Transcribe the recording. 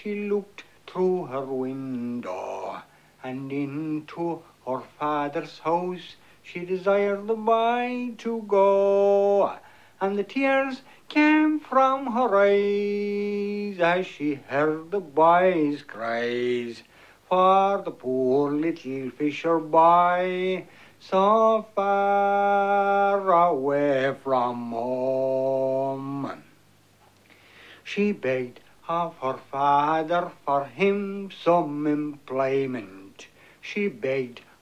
she looked through her window, and into her father's house she desired the boy to go, and the tears came from her eyes as she heard the boy's cries for the poor little fisher boy so far away from home. She begged of her father for him some employment. She begged